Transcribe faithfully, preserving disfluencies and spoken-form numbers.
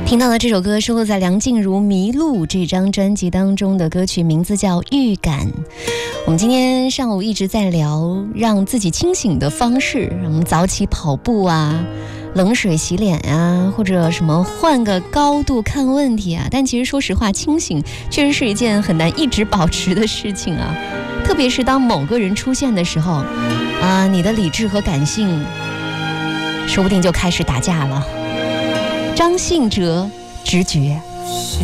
听到的这首歌收录在梁静茹《迷路》这张专辑当中的歌曲，名字叫《预感》。我们今天上午一直在聊让自己清醒的方式，我们早起跑步啊，冷水洗脸啊，或者什么换个高度看问题啊。但其实说实话，清醒确实是一件很难一直保持的事情啊。特别是当某个人出现的时候，啊，你的理智和感性说不定就开始打架了。张信哲，直觉。